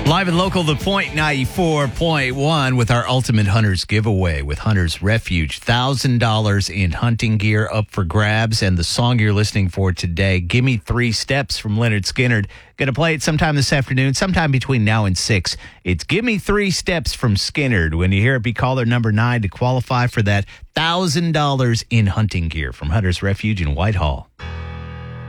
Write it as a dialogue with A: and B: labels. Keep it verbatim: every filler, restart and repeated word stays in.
A: Live and local, The Point ninety-four point one with our Ultimate Hunters giveaway with Hunters Refuge. one thousand dollars in hunting gear up for grabs. And the song you're listening for today, Gimme Three Steps from Leonard Skinner. Going to play it sometime this afternoon, sometime between now and six. It's Gimme Three Steps from Skinner. When you hear it, be caller number nine to qualify for that one thousand dollars in hunting gear from Hunters Refuge in Whitehall.